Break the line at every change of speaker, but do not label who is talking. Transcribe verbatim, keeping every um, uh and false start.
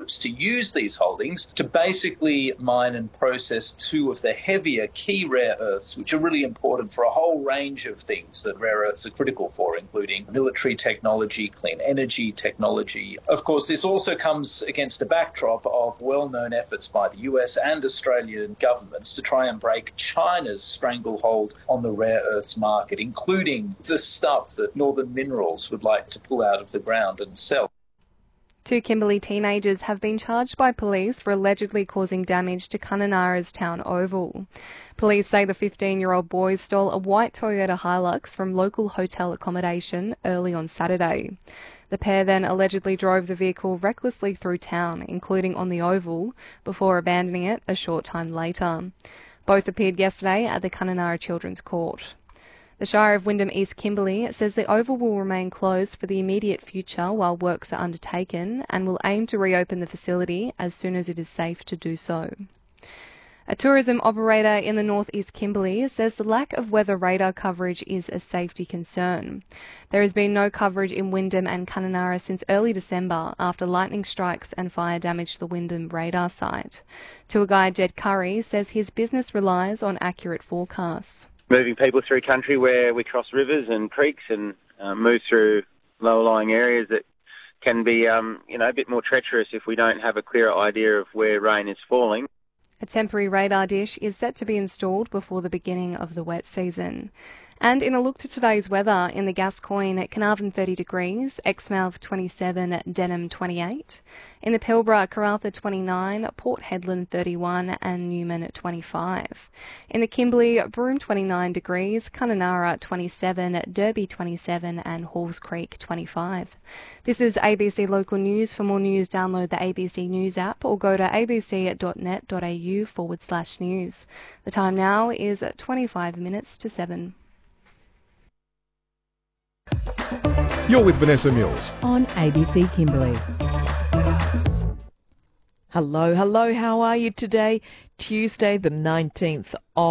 was to use these holdings to basically mine and process two of the heavier key rare earths, which are really important for a whole range of things that rare earths are critical for, including military technology, clean energy technology. Of course, this also comes against the backdrop of well-known efforts by the U S and Australian governments to try and break China's stranglehold on the rare earths market, including the stuff that Northern Minerals would like to pull out of the ground and sell.
Two Kimberley teenagers have been charged by police for allegedly causing damage to Kununurra's town oval. Police say the fifteen-year-old boys stole a white Toyota Hilux from local hotel accommodation early on Saturday. The pair then allegedly drove the vehicle recklessly through town, including on the oval, before abandoning it a short time later. Both appeared yesterday at the Kununurra Children's Court. The Shire of Wyndham East Kimberley says the oval will remain closed for the immediate future while works are undertaken and will aim to reopen the facility as soon as it is safe to do so. A tourism operator in the North East Kimberley says the lack of weather radar coverage is a safety concern. There has been no coverage in Wyndham and Kununurra since early December after lightning strikes and fire damaged the Wyndham radar site. Tour guide Jed Curry says his business relies on accurate forecasts.
Moving people through country where we cross rivers and creeks and uh, move through lower-lying areas that can be, um, you know, a bit more treacherous if we don't have a clearer idea of where rain is falling.
A temporary radar dish is set to be installed before the beginning of the wet season. And in a look to today's weather, in the Gascoyne, Carnarvon thirty degrees, Exmouth twenty-seven, Denham twenty-eight. In the Pilbara, Karratha twenty-nine, Port Hedland thirty-one and Newman twenty-five. In the Kimberley, Broome twenty-nine degrees, Kununurra twenty-seven, Derby twenty-seven and Halls Creek twenty-five. This is A B C Local News. For more news, download the A B C News app or go to abc.net.au forward slash news. The time now is twenty-five minutes to seven.
You're with Vanessa Mills
on A B C Kimberley. Hello, hello, how are you today? Tuesday the nineteenth of